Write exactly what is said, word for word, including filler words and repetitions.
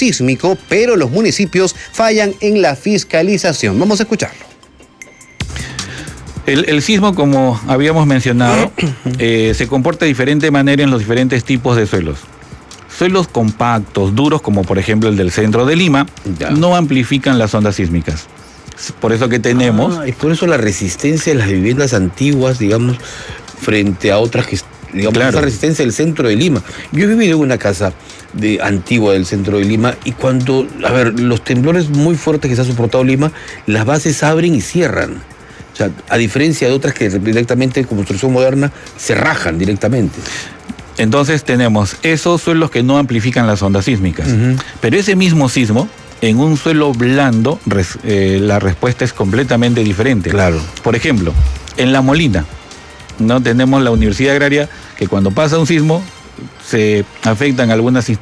sísmico, pero los municipios fallan en la fiscalización. Vamos a escucharlo. El, el sismo, como habíamos mencionado, eh, se comporta de diferente manera en los diferentes tipos de suelos. Suelos compactos, duros, como por ejemplo el del centro de Lima, ya. no amplifican las ondas sísmicas. Por eso que tenemos... Ah, y por eso la resistencia de las viviendas antiguas, digamos, frente a otras que... digamos, claro. esa resistencia del centro de Lima. Yo he vivido en una casa de, antigua del centro de Lima y cuando, a ver, los temblores muy fuertes que se ha soportado Lima, las bases abren y cierran. O sea, a diferencia de otras que directamente, con construcción moderna, se rajan directamente. Entonces tenemos esos suelos que no amplifican las ondas sísmicas. Uh-huh. Pero ese mismo sismo, en un suelo blando, res, eh, la respuesta es completamente diferente. Claro. Por ejemplo, en La Molina, ¿no? Tenemos la Universidad Agraria que cuando pasa un sismo se afectan algunas instalaciones